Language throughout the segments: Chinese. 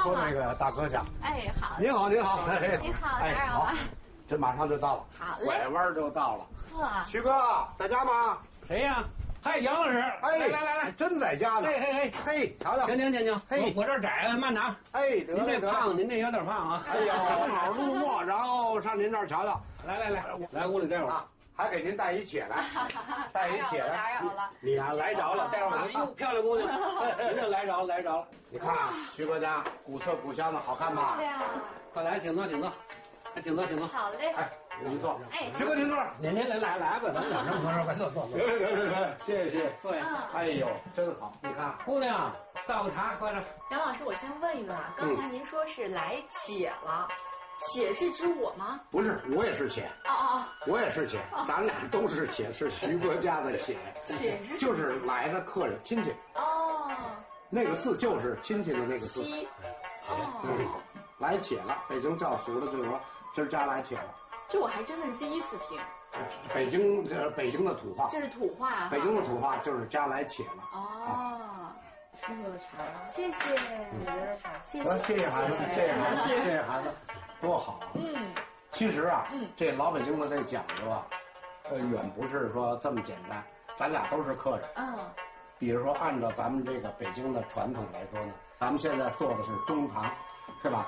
说那个大哥家。 哎，好。 您好，您好。 你好，打扰了。 这马上就到了。 好嘞。 拐弯就到了。 呵。 徐哥在家吗？ 谁呀？嗨，杨老师。 哎， 来， 真在家呢。嘿，瞧瞧。 行。嘿，我这窄，慢拿。 哎， 您这胖，您这有点胖啊。 哎呦，正好路过，然后上您这儿瞧瞧。 来屋里待会儿。 还给您带一且来， 打扰了。 你呀来着了，待会儿哟，漂亮姑娘，您这来着了。 你看徐哥家古色古香的，好看吧？ 对呀。 快来，请坐。 好嘞。 哎，您坐。 哎， 徐哥您坐。 您来吧，咱俩这么说，快坐。 谢谢。 对。 哎呦，真好。你看， 姑娘倒个茶，快点。 杨老师，我先问一问啊，刚才您说是来且了。且是指我吗？ 不是，我也是且。 哦， 我也是且，咱俩都是且，是徐哥家的且。 且是就是来的客人亲戚。 哦。 那个字就是亲戚的那个字。 哦。 来且了，北京叫俗的就是说今儿家来且了。 这我还真的是第一次听。 北京的土话。这是土话。 北京的土话就是家来且了。 哦。 师傅的茶， 谢谢你的茶，谢谢孩子，谢谢孩子，多好啊！其实啊，这老北京的这讲究啊，远不是说这么简单。咱俩都是客人，比如说按照咱们这个北京的传统来说呢，咱们现在做的是中堂，是吧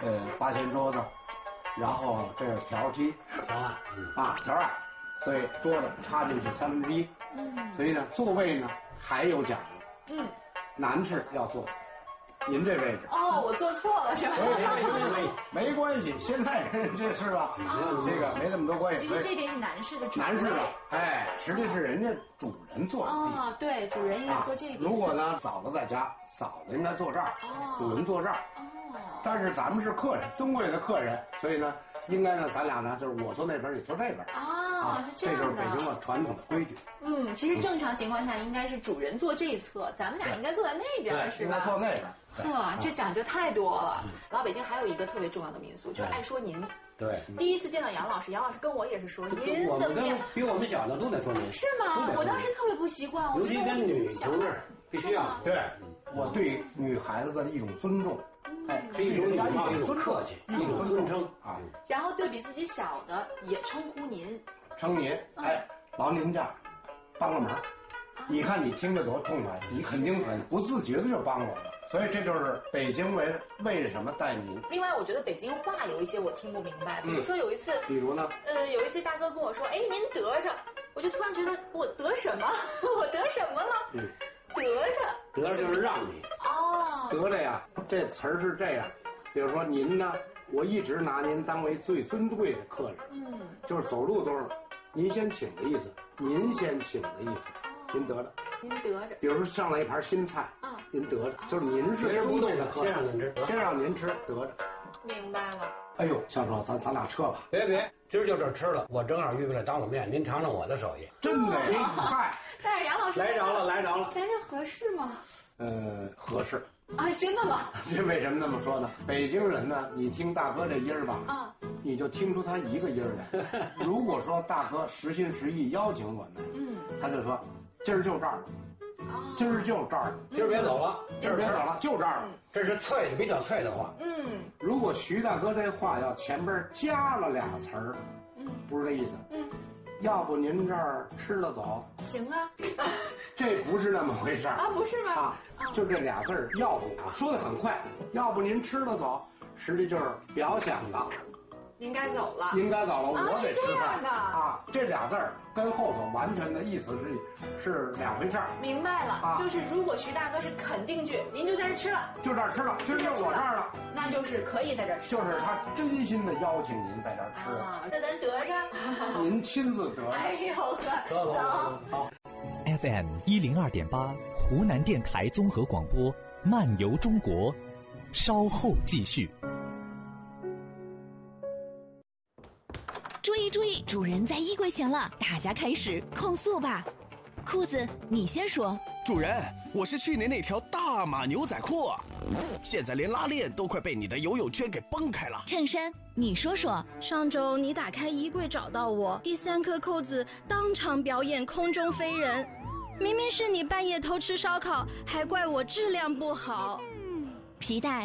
？8仙桌子，然后这是条梯，条案，所以桌子插进去1/3，所以呢，座位呢还有讲究，男士要坐您这位置。 哦，我坐错了是吧？ 没关系，现在人这是吧？这个没那么多关系。 其实这边是男士的主位。 男士的，哎，实际是人家主人坐的地。 哦，对，主人应该坐这边。 如果呢，嫂子在家，嫂子应该坐这儿，主人坐这儿。哦。但是咱们是客人，尊贵的客人，所以呢，应该呢，咱俩呢，就是我坐那边，你坐这边。 啊，是这样的。 这就是北京的传统的规矩。 其实正常情况下应该是主人坐这一侧，咱们俩应该坐在那边，是吧？ 应该坐那边。 这讲究太多了。老北京还有一个特别重要的民俗，就是爱说您。 对。 第一次见到杨老师，杨老师跟我也是说您怎么样？ 比我们小的都得说您。 是吗？我当时特别不习惯， 尤其跟女同志必须要。 对，我对女孩子的一种尊重， 是一种礼貌，一种客气，一种尊称啊。 然后对比自己小的也称呼您。 称您，劳您家帮个忙。你看你听着多痛快，你肯定很不自觉的就帮我了。所以这就是北京为什么带您。 另外，我觉得北京话有一些我听不明白，比如说有一次， 比如呢？ 有一次大哥跟我说，哎，您得着，我就突然觉得我得什么？我得什么了？得着就是让你。 哦。 得着呀，这词儿是这样，比如说您呢，我一直拿您当为最尊贵的客人，就是走路都是您先请的意思，您先请的意思，您得着。 您得着， 比如说上来一盘新菜，您得着，就是您是尊贵的客人，先让您吃，得着。 明白了。 哎呦，向少，咱俩撤吧。 别，今儿就这吃了，我正好预备了当了面，您尝尝我的手艺。 真的嗨， 但是杨老师来着了， 咱这合适吗？ 合适。 啊，真的吗？ 这为什么那么说呢？北京人呢，你听大哥这音儿吧，你就听出他一个音儿来。如果说大哥实心实意邀请我们，他就说今儿就这儿了，今儿就这儿了， 今儿别走了， 今儿别走了，就这儿了。 这是脆的，比较脆的话。 如果徐大哥这话要前边加了俩词儿，不是这意思。要不您这儿吃了走？ 行啊。 这不是那么回事啊，不是吗？ 就这俩字儿，要不说的很快，要不您吃了走，实际就是表想的。 您该走了， 我得吃饭啊！这俩字儿跟后头完全的意思是两回事儿。 明白了，就是如果徐大哥是肯定句，您就在这吃了， 就这儿吃了，今儿就我这儿了， 那就是可以在这儿吃， 就是他真心的邀请您在这儿吃那咱得着， 您亲自得着。 哎呦呵， 好。 FM 102.8湖南电台综合广播漫游中国，稍后继续。 注意，主人在衣柜前了，大家开始控诉吧。裤子，你先说。 主人，我是去年那条大码牛仔裤，现在连拉链都快被你的游泳圈给崩开了。 衬衫，你说说。 上周你打开衣柜找到我，第3颗扣子当场表演空中飞人，明明是你半夜偷吃烧烤，还怪我质量不好。 皮带。